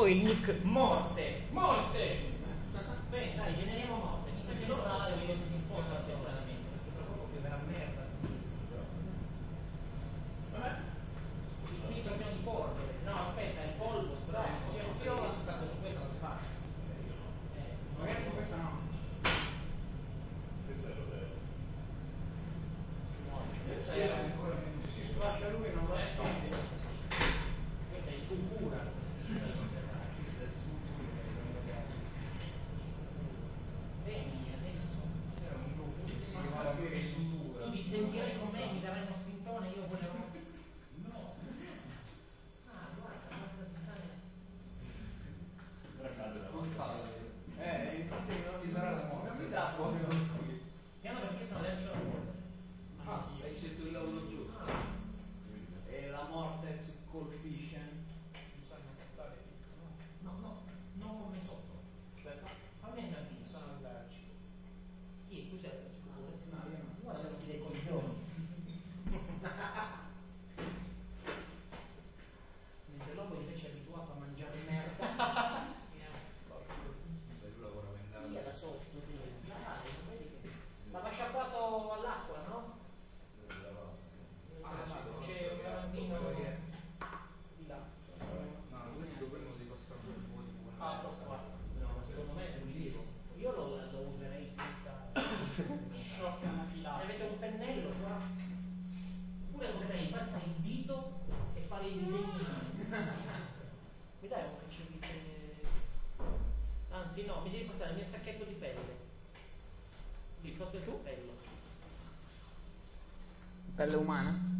il nick morte. Morte! Beh, dai, generiamo morte. Mi sa che loro non le cose si spostano temporaneamente, perché tra poco pioverà merda su questi, però. Vabbè. Quindi torniamo di polvere. No, aspetta, il polvo, però piano piano si sta con quella la si fa. Magari con questa no. Questo è Roberto. Questa è ancora meno. Si sfascia lui e non lo spende. Questa è scultura. Vedi adesso. Era un gruppo che si chiamava Pieve Scultura. Tu ti sentirai con me, mi darai uno spintone, io volevo. No. Ah, guarda, questa settimana. Ora cade la Non volta. fa. Infatti non ci sarà la morte. Non mi dà proprio qui. Piano perché sono dentro la polvere. Ah, hai scelto il lavoro giusto. Ah. E la morte si colpisce. Bisogna portare No, non come sotto. aspetta, Fammi un capire. sono allergico. Chi è? Cos'è? No, io no. Guarda che dei coglioni. Mentre l'uomo invece è abituato a mangiare merda. Lui lavora Chi è da sotto? Dai, vedi che l'aveva sciacquato all'acqua, no? Ah, sì, C'è un lavandino che... di là. No, questi dovremmo ripassare un po' di buona. Ah, lo qua. No, ma secondo me è bellissimo. Io lo userei senza Sciocca Se filata. avete un pennello qua, oppure potrei passare il dito e fare i disegni. Mi dai un cancelliere? Anzi no, mi devi passare il mio sacchetto di pelle. Lì sotto il cappello. Pelle umana?